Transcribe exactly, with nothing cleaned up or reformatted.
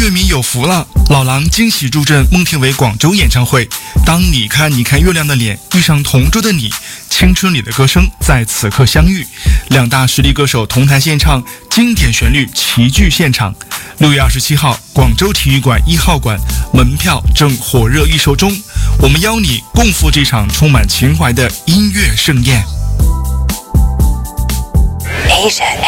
乐迷有福了，老狼惊喜助阵孟庭苇广州演唱会。当你看你看月亮的脸遇上同桌的你，青春里的歌声在此刻相遇，两大实力歌手同台献唱，经典旋律齐聚现场。六月二十七号，广州体育馆一号馆门票正火热预售中，我们邀你共赴这场充满情怀的音乐盛宴。 Asian